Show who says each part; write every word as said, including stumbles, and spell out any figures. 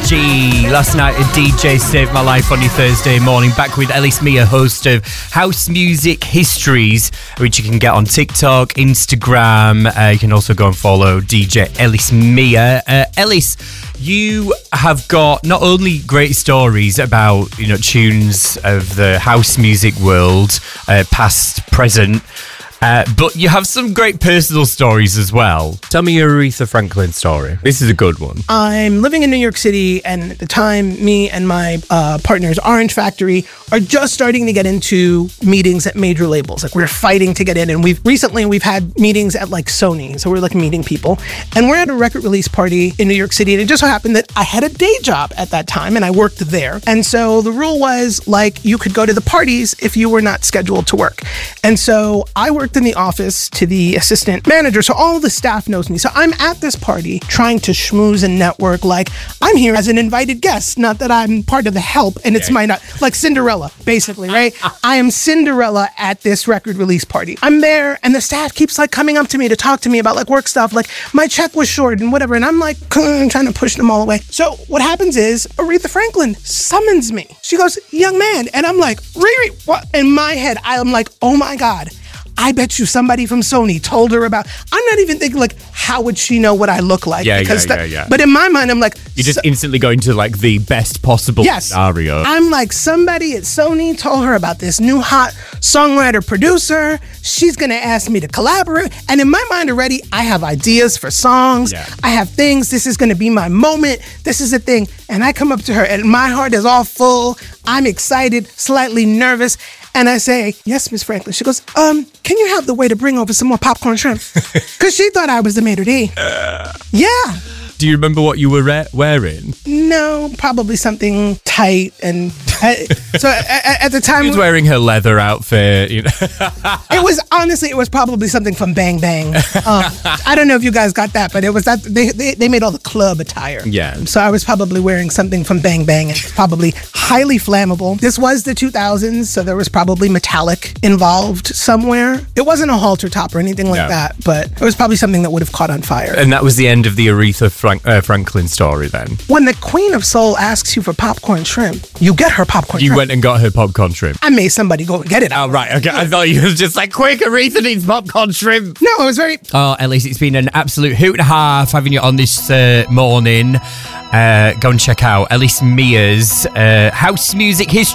Speaker 1: G. Last night, a D J saved my life on your Thursday morning. Back with Ellis Mia, host of House Music Histories, which you can get on TikTok, Instagram. Uh, you can also go and follow D J Ellis Mia. Uh, Ellis, you have got not only great stories about, you know, tunes of the house music world, uh, past, present, Uh, but you have some great personal stories as well. Tell me your Aretha Franklin story. This is a good one.
Speaker 2: I'm living in New York City, and at the time, me and my uh, partners, Orange Factory, are just starting to get into meetings at major labels. Like, we're fighting to get in, and we've recently we've had meetings at like Sony, so we're like meeting people. And we're at a record release party in New York City, and it just so happened that I had a day job at that time, and I worked there. And so the rule was, like, you could go to the parties if you were not scheduled to work. And so I worked in the office to the assistant manager, so all the staff knows me. So I'm at this party trying to schmooze and network, like I'm here as an invited guest, not that I'm part of the help, and it's yeah. my not like Cinderella, basically, right? I am Cinderella at this record release party. I'm there, and the staff keeps like coming up to me to talk to me about like work stuff, like my check was short and whatever, and I'm like trying to push them all away. So what happens is Aretha Franklin summons me. She goes, "Young man," and I'm like, "Riri, what?" In my head, I'm like, "Oh my God, I bet you somebody from Sony told her about." I'm not even thinking like, how would she know what I look like?
Speaker 1: Yeah,
Speaker 2: because
Speaker 1: yeah,
Speaker 2: that,
Speaker 1: yeah, yeah.
Speaker 2: But in my mind, I'm like,
Speaker 1: you just
Speaker 2: so,
Speaker 1: instantly go into like the best possible
Speaker 2: yes,
Speaker 1: scenario.
Speaker 2: I'm like, somebody at Sony told her about this new hot songwriter producer. She's gonna ask me to collaborate, and in my mind already, I have ideas for songs.
Speaker 1: Yeah.
Speaker 2: I have things. This is gonna be my moment. This is a thing. And I come up to her, and my heart is all full. I'm excited, slightly nervous. And I say, "Yes, Miss Franklin." She goes, um, "Can you have the way to bring over some more popcorn shrimp?" Because she thought I was the maitre d'. Uh, yeah.
Speaker 1: Do you remember what you were re- wearing?
Speaker 2: No, probably something tight. And I, so at, at the time,
Speaker 1: she was wearing her leather outfit. You know,
Speaker 2: it was honestly, it was probably something from Bang Bang. Um, I don't know if you guys got that, but it was that they, they they made all the club attire.
Speaker 1: Yeah.
Speaker 2: So I was probably wearing something from Bang Bang, and probably highly flammable. This was the two thousands, so there was probably metallic involved somewhere. It wasn't a halter top or anything like
Speaker 1: no.
Speaker 2: that, but it was probably something that would have caught on fire.
Speaker 1: And that was the end of the Aretha Frank- uh, Franklin story then?
Speaker 2: When the Queen of Soul asks you for popcorn shrimp, you get her popcorn
Speaker 1: you
Speaker 2: shrimp.
Speaker 1: You went and got her popcorn shrimp?
Speaker 2: I made somebody go and get it.
Speaker 1: Oh, right. Okay. I thought you was just like, quick, Aretha needs popcorn shrimp.
Speaker 2: No, it was very...
Speaker 1: Oh, Ellis, it's been an absolute hoot and a half having you on this uh, morning. Uh, go and check out Ellis Mia's uh, House Music History.